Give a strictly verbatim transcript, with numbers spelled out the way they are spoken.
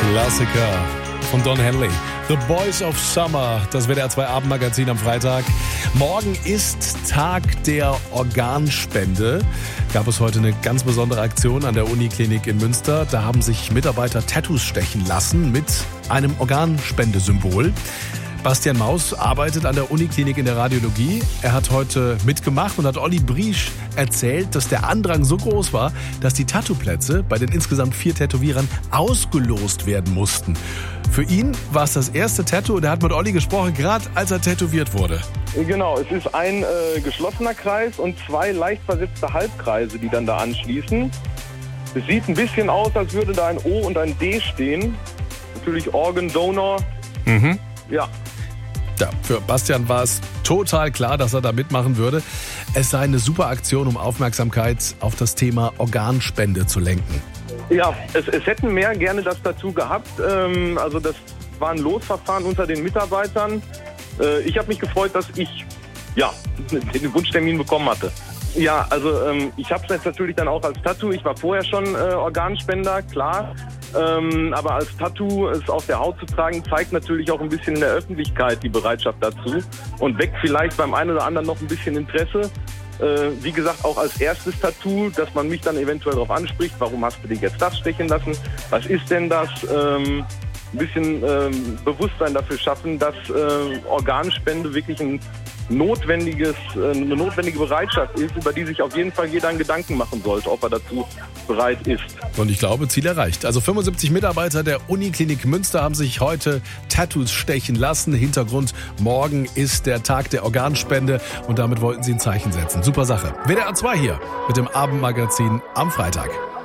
Klassiker von Don Henley. The Boys of Summer, das W D R zwei Abendmagazin am Freitag. Morgen ist Tag der Organspende. Gab es heute eine ganz besondere Aktion an der Uniklinik in Münster. Da haben sich Mitarbeiter Tattoos stechen lassen mit einem Organspendesymbol. Bastian Maus arbeitet an der Uniklinik in der Radiologie. Er hat heute mitgemacht und hat Olli Briesch erzählt, dass der Andrang so groß war, dass die Tattoo-Plätze bei den insgesamt vier Tätowierern ausgelost werden mussten. Für ihn war es das erste Tattoo und er hat mit Olli gesprochen, gerade als er tätowiert wurde. Genau, es ist ein äh, geschlossener Kreis und zwei leicht versetzte Halbkreise, die dann da anschließen. Es sieht ein bisschen aus, als würde da ein O und ein D stehen. Natürlich Organ Donor. Mhm. Ja. Ja, für Bastian war es total klar, dass er da mitmachen würde. Es sei eine super Aktion, um Aufmerksamkeit auf das Thema Organspende zu lenken. Ja, es, es hätten mehr gerne das dazu gehabt. Ähm, also das war ein Losverfahren unter den Mitarbeitern. Äh, ich habe mich gefreut, dass ich ja, den Wunschtermin bekommen hatte. Ja, also ähm, ich habe es jetzt natürlich dann auch als Tattoo. Ich war vorher schon äh, Organspender, klar. Ähm, aber als Tattoo es auf der Haut zu tragen, zeigt natürlich auch ein bisschen in der Öffentlichkeit die Bereitschaft dazu und weckt vielleicht beim einen oder anderen noch ein bisschen Interesse. Äh, wie gesagt, auch als erstes Tattoo, dass man mich dann eventuell darauf anspricht, warum hast du dir jetzt das stechen lassen? Was ist denn das? Ähm, ein bisschen ähm, Bewusstsein dafür schaffen, dass äh, Organspende wirklich ein notwendiges, äh, eine notwendige Bereitschaft ist, über die sich auf jeden Fall jeder einen Gedanken machen sollte, ob er dazu bereit ist. Und ich glaube, Ziel erreicht. Also fünfundsiebzig Mitarbeiter der Uniklinik Münster haben sich heute Tattoos stechen lassen. Hintergrund, morgen ist der Tag der Organspende und damit wollten sie ein Zeichen setzen. Super Sache. W D R zwei hier mit dem Abendmagazin am Freitag.